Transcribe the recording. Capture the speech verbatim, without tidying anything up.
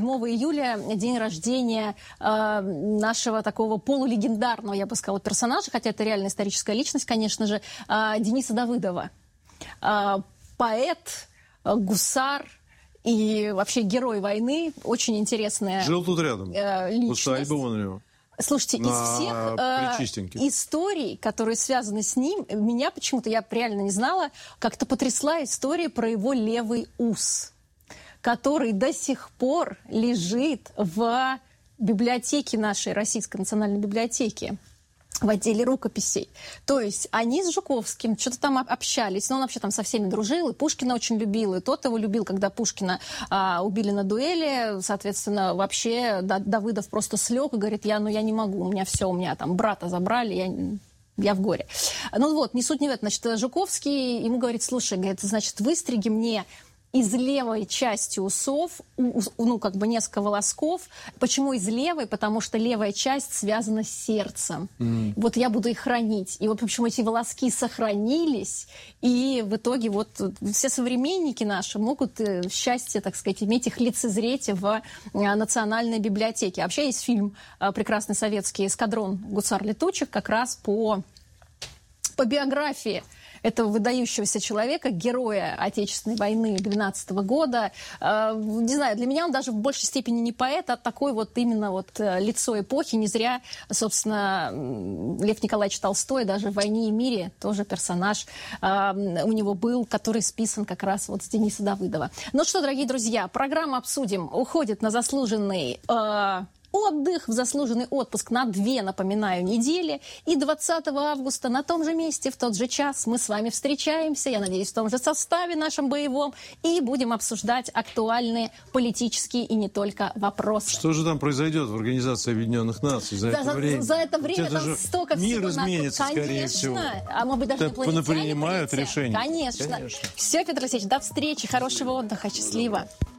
седьмого июля день рождения э, нашего такого полулегендарного, я бы сказала, персонажа, хотя это реально историческая личность, конечно же, э, Дениса Давыдова. Э, поэт, э, гусар и вообще герой войны. Очень интересная Жил тут рядом. Э, личность. Усадьба вон у него. Слушайте, из всех э, историй, которые связаны с ним, меня почему-то, я реально не знала, как-то потрясла история про его левый ус, который до сих пор лежит в библиотеке нашей, Российской национальной библиотеки, в отделе рукописей. То есть они с Жуковским что-то там общались, но он вообще там со всеми дружил, и Пушкина очень любил, и тот его любил, когда Пушкина а, убили на дуэли, соответственно, вообще Давыдов просто слег и говорит, я, ну я не могу, у меня все, у меня там брата забрали, я... Я в горе. Ну вот, не суть не в этом. Значит, Жуковский ему говорит, слушай, говорит, значит, выстриги мне из левой части усов, у, ну, как бы несколько волосков. Почему из левой? Потому что левая часть связана с сердцем. Mm. Вот я буду их хранить. И вот почему эти волоски сохранились, и в итоге вот все современники наши могут счастье, так сказать, иметь их лицезреть в Национальной библиотеке. Вообще есть фильм прекрасный советский «Эскадрон гусар летучих», как раз по, по биографии этого выдающегося человека, героя Отечественной войны двенадцатого года. Э, не знаю, для меня он даже в большей степени не поэт, а такой вот именно вот лицо эпохи. Не зря, собственно, Лев Николаевич Толстой даже в «Войне и мире» тоже персонаж э, у него был, который списан как раз вот с Дениса Давыдова. Ну что, дорогие друзья, программу обсудим. Уходит на заслуженный... Э, отдых, в заслуженный отпуск на две, напоминаю, недели. И двадцатого августа на том же месте, в тот же час мы с вами встречаемся, я надеюсь, в том же составе нашем боевом, и будем обсуждать актуальные политические и не только вопросы. Что же там произойдет в Организации Объединенных Наций за, за это время? За это время это там столько всего... Мир изменится, на... скорее всего. А может быть, даже инопланетяне принимают решения. Конечно. Конечно. Все, Петр Алексеевич, до встречи, хорошего отдыха, счастливо.